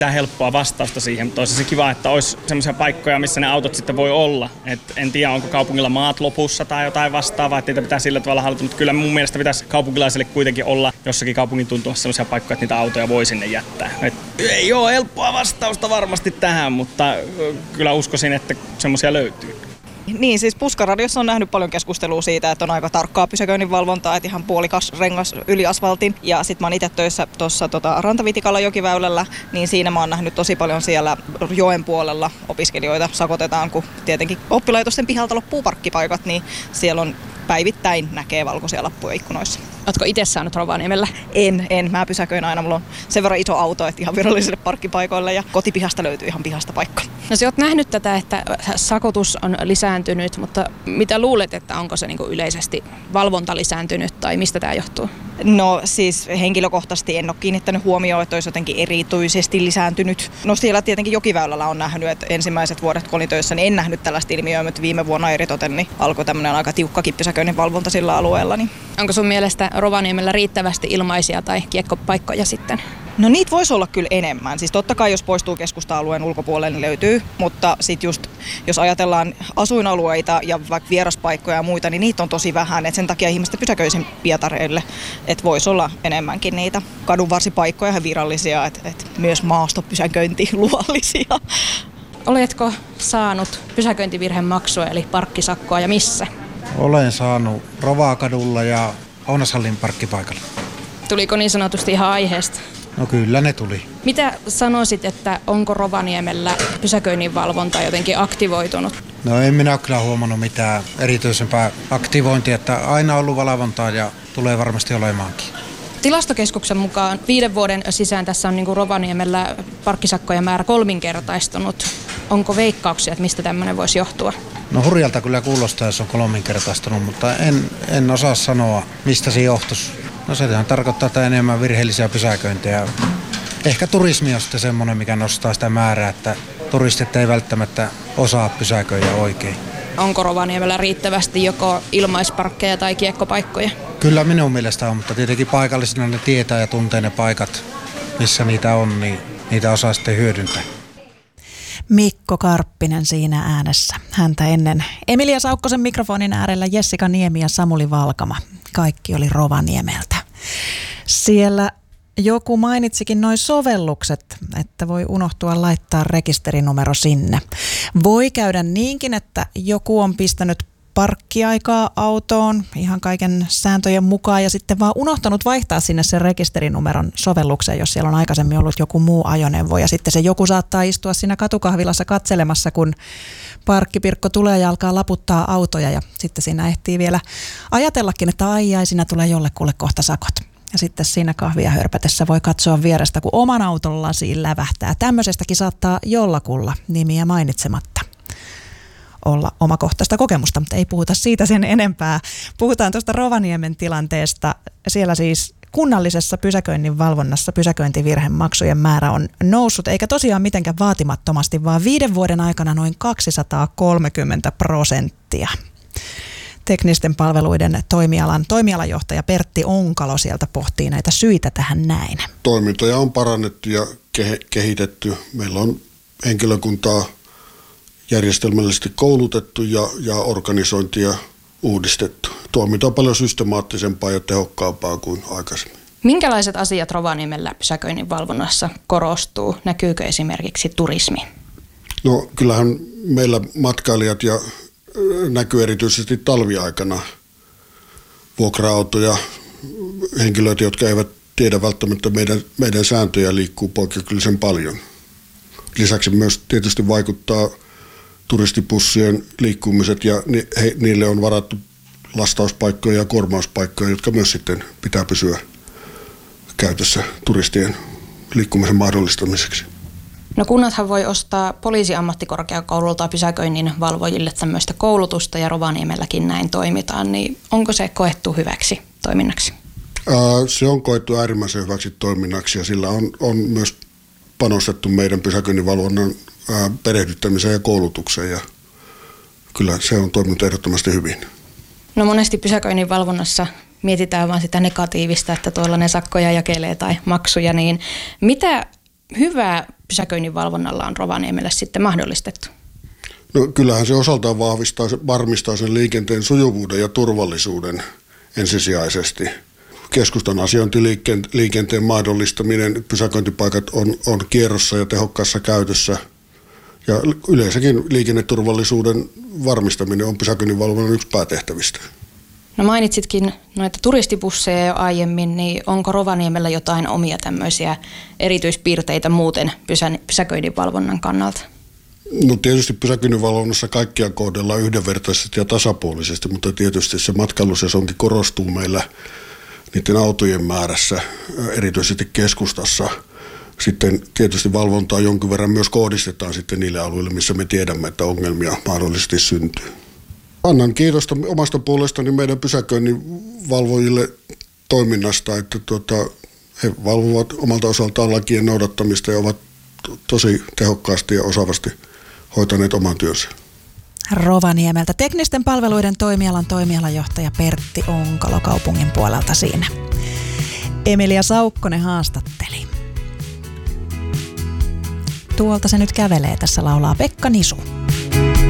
Tämä helppoa vastausta siihen, mutta olisi se kiva, että olisi sellaisia paikkoja, missä ne autot sitten voi olla. En tiedä, onko kaupungilla maat lopussa tai jotain vastaavaa, että niitä pitää sillä tavalla hallita, mutta kyllä mun mielestä pitäisi kaupunkilaisille kuitenkin olla jossakin kaupungin tuntumassa sellaisia paikkoja, että niitä autoja voi sinne jättää. Ei ole helppoa vastausta varmasti tähän, mutta kyllä uskoisin, että semmoisia löytyy. Niin, siis Puskaradiossa on nähnyt paljon keskustelua siitä, että on aika tarkkaa pysäköinninvalvontaa, että ihan puolikas rengas yli asfaltin. Ja sit mä oon itse töissä tuossa Rantavitikalla jokiväylällä, niin siinä mä oon nähnyt tosi paljon siellä joen puolella opiskelijoita sakotetaan, kun tietenkin oppilaitosten pihalta loppuu parkkipaikat, niin siellä on päivittäin näkee valkoisia lappuja ikkunoissa. Ootko itse saanut Rovaniemellä? En. Mä pysäköin aina. Mulla on sen verran iso auto, että ihan virallisille parkkipaikoille ja kotipihasta löytyy ihan pihasta paikka. No sä oot nähnyt tätä, että sakotus on lisääntynyt, mutta mitä luulet, että onko se niinku yleisesti valvonta lisääntynyt tai mistä tämä johtuu? No siis henkilökohtaisesti en ole kiinnittänyt huomioon, että olisi jotenkin erityisesti lisääntynyt. No siellä tietenkin jokiväylällä on nähnyt, että ensimmäiset vuodet kun olin töissä, niin en nähnyt tällaista ilmiöä, mutta viime vuonna eritoten niin alkoi tämmöinen aika tiukkakin pysäköinnin valvonta sillä alueella. Niin. Onko sun mielestä Rovaniemellä riittävästi ilmaisia tai kiekkopaikkoja sitten? No niitä voisi olla kyllä enemmän. Siis totta kai jos poistuu keskusta-alueen ulkopuolelle, niin löytyy, mutta sitten just jos ajatellaan asuinalueita ja vaikka vieraspaikkoja ja muita, niin niitä on tosi vähän. Et sen takia ihmiset pysäköisin Pietareille, että voisi olla enemmänkin niitä kadunvarsipaikkoja ja virallisia, että myös maastopysäköinti luvallisia. Oletko saanut pysäköintivirhemaksua eli parkkisakkoa ja missä? Olen saanut Rovakadulla ja Ounashallin parkkipaikalla. Tuliko niin sanotusti ihan aiheesta? No kyllä ne tuli. Mitä sanoisit, että onko Rovaniemellä pysäköinninvalvonta jotenkin aktivoitunut? No en minä ole kyllä huomannut mitään erityisempää aktivointia, että aina on ollut valvontaa ja tulee varmasti olemaankin. Tilastokeskuksen mukaan 5 vuoden sisään tässä on niin Rovaniemellä parkkisakkojen määrä 3-kertaistunut. Onko veikkauksia, että mistä tämmöinen voisi johtua? No hurjalta kyllä kuulostaa, jos on 3-kertaistunut, mutta en osaa sanoa, mistä se johtuisi. No sehän tarkoittaa, että enemmän virheellisiä pysäköintejä. Ehkä turismi on sitten semmoinen, mikä nostaa sitä määrää, että turistit ei välttämättä osaa pysäköidä oikein. Onko Rovaniemellä riittävästi joko ilmaisparkkeja tai kiekkopaikkoja? Kyllä minun mielestä on, mutta tietenkin paikallisina ne tietää ja tuntee ne paikat, missä niitä on, niin niitä osaa sitten hyödyntää. Mikko Karppinen siinä äänessä. Häntä ennen Emilia Saukkosen mikrofonin äärellä Jessica Niemi ja Samuli Valkama. Kaikki oli Rovaniemeltä. Siellä joku mainitsikin noi sovellukset, että voi unohtua laittaa rekisterinumero sinne. Voi käydä niinkin, että joku on pistänyt parkkiaikaa autoon ihan kaiken sääntöjen mukaan ja sitten vaan unohtanut vaihtaa sinne sen rekisterinumeron sovellukseen, jos siellä on aikaisemmin ollut joku muu ajoneuvo. Ja sitten se joku saattaa istua siinä katukahvilassa katselemassa, kun parkkipirkko tulee ja alkaa laputtaa autoja ja sitten siinä ehtii vielä ajatellakin, että ai siinä tulee jollekulle kohta sakot. Ja sitten siinä kahvia hörpätessä voi katsoa vierestä, kun oman auton lasiin lävähtää. Tämmöisestäkin saattaa jollakulla nimiä mainitsematta olla omakohtaista kokemusta, mutta ei puhuta siitä sen enempää. Puhutaan tuosta Rovaniemen tilanteesta. Siellä siis kunnallisessa pysäköinnin valvonnassa pysäköintivirhemaksujen määrä on noussut, eikä tosiaan mitenkään vaatimattomasti, vaan 5 vuoden aikana noin 230%. Teknisten palveluiden toimialajohtaja Pertti Onkalo sieltä pohtii näitä syitä tähän näin. Toimintoja on parannettu ja kehitetty. Meillä on henkilökuntaa järjestelmällisesti koulutettu ja organisointia uudistettu. Toiminta on paljon systemaattisempaa ja tehokkaampaa kuin aikaisemmin. Minkälaiset asiat Rovaniemellä pysäköinnin valvonnassa korostuu? Näkyykö esimerkiksi turismi? No kyllähän meillä matkailijat ja näkyy erityisesti talviaikana vuokra-autoja, henkilöitä, jotka eivät tiedä välttämättä meidän sääntöjä, liikkuu poikkeuksellisen paljon. Lisäksi myös tietysti vaikuttaa turistipussien liikkumiset ja niille on varattu lastauspaikkoja ja kuormauspaikkoja, jotka myös sitten pitää pysyä käytössä turistien liikkumisen mahdollistamiseksi. No kunnathan voi ostaa poliisiammattikorkeakoululta pysäköinnin valvojille tämmöistä koulutusta ja Rovaniemelläkin näin toimitaan, niin onko se koettu hyväksi toiminnaksi? Se on koettu äärimmäisen hyväksi toiminnaksi ja sillä on myös panostettu meidän pysäköinninvalvonnan perehdyttämiseen ja koulutukseen ja kyllä se on toiminut ehdottomasti hyvin. No monesti pysäköinnin valvonnassa mietitään vaan sitä negatiivista, että tuolla ne sakkoja jakelee tai maksuja, niin mitä hyvää pysäköinnin valvonnalla on Rovaniemelle sitten mahdollistettu? No, kyllähän se osaltaan varmistaa sen liikenteen sujuvuuden ja turvallisuuden ensisijaisesti. Keskustan asiointiliikenteen mahdollistaminen, pysäköintipaikat on kierrossa ja tehokkaassa käytössä. Ja yleensäkin liikenneturvallisuuden varmistaminen on pysäköinninvalvonnan yksi päätehtävistä. No mainitsitkin noita turistibusseja jo aiemmin, niin onko Rovaniemellä jotain omia tämmöisiä erityispiirteitä muuten pysäköinninvalvonnan kannalta? No tietysti pysäköinninvalvonnassa kaikkia kohdellaan yhdenvertaisesti ja tasapuolisesti, mutta tietysti se matkailusesonki korostuu meillä niiden autojen määrässä, erityisesti keskustassa. Sitten tietysti valvontaa jonkin verran myös kohdistetaan sitten niille alueille, missä me tiedämme, että ongelmia mahdollisesti syntyy. Annan kiitosta omasta puolestani meidän pysäköinninvalvojille toiminnasta, että he valvovat omalta osaltaan lakien noudattamista ja ovat tosi tehokkaasti ja osaavasti hoitaneet oman työnsä. Rovaniemeltä teknisten palveluiden toimialan toimialajohtaja Pertti Onkalo kaupungin puolelta siinä. Emilia Saukkonen haastatteli. Tuolta se nyt kävelee, tässä laulaa Pekka Nisu.